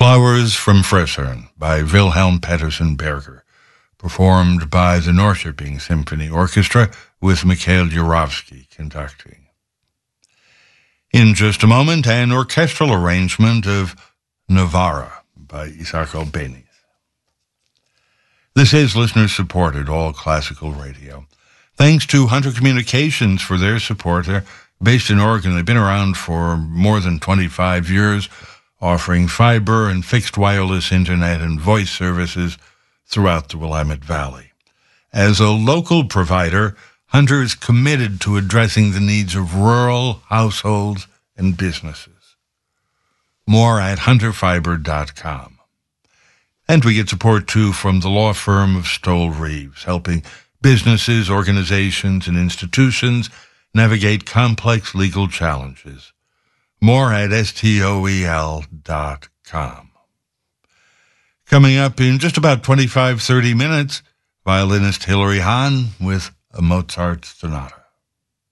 Flowers from Fressern by Wilhelm Petersen Berger, performed by the Norrköping Symphony Orchestra with Mikhail Juravsky conducting. In just a moment, an orchestral arrangement of Novara by Isaac Albéniz. This is listener-supported all classical radio. Thanks to Hunter Communications for their support. They're based in Oregon. They've been around for more than 25 years, offering fiber and fixed wireless internet and voice services throughout the Willamette Valley. As a local provider, Hunter is committed to addressing the needs of rural households and businesses. More at hunterfiber.com. And we get support, too, from the law firm of Stoll Reeves, helping businesses, organizations, and institutions navigate complex legal challenges. More at stoel.com. Coming up in just about 25-30 minutes, violinist Hilary Hahn with a Mozart sonata.